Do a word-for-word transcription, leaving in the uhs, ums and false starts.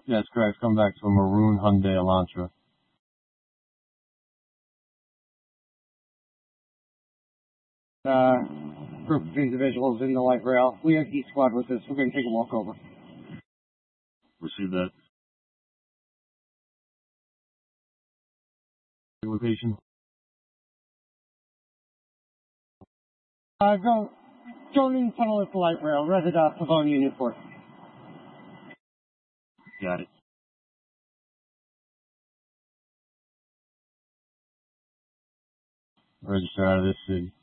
Yes, correct. Come back to a maroon Hyundai Elantra. Uh, group of individuals in the light rail. We have Heat Squad with us. We're going to take a walk over. Receive that. Location. Uh, go, go in tunnel at the light rail. Resident uh, Pavone Union Port. Got it. Register out of this city.